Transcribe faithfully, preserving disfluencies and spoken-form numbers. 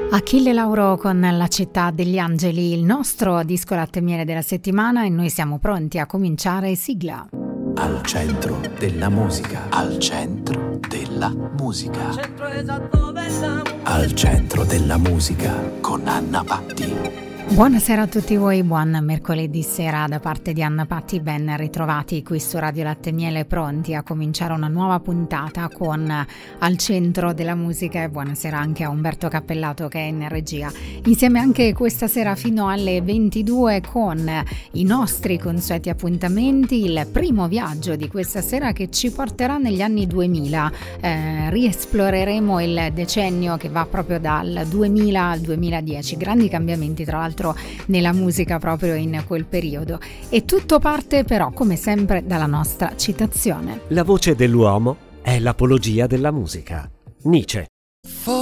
Achille Lauro con La città degli angeli, il nostro disco latte e miele della settimana, e noi siamo pronti a cominciare. Sigla. Al centro della musica, al centro della musica, al centro della musica con Anna Patti. Buonasera a tutti voi, buon mercoledì sera da parte di Anna Patti, ben ritrovati qui su Radio Latte e Miele, pronti a cominciare una nuova puntata con Al centro della musica, e buonasera anche a Umberto Cappellato che è in regia, insieme anche questa sera fino alle ventidue con i nostri consueti appuntamenti. Il primo viaggio di questa sera che ci porterà negli anni duemila, eh, riesploreremo il decennio che va proprio dal duemila al duemiladieci, grandi cambiamenti tra l'altro nella musica proprio in quel periodo, e tutto parte però come sempre dalla nostra citazione. La voce dell'uomo è l'apologia della musica. Nietzsche.